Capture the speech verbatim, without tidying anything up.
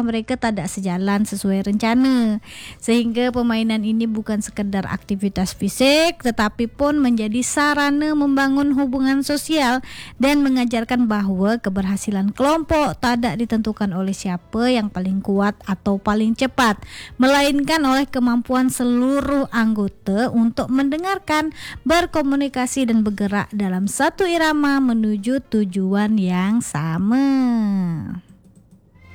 langkah mereka tidak sejalan sesuai rencana. Sehingga permainan ini bukan sekedar aktivitas fisik, tetapi pun menjadi sarana membangun hubungan sosial dan mengajarkan bahawa keberhasilan kelompok tidak ditentukan oleh siapa yang paling kuat atau paling cepat, melainkan oleh kemampuan seluruh anggota untuk mendengarkan, berkomunikasi dan bergerak dalam satu irama menuju tujuan yang sama.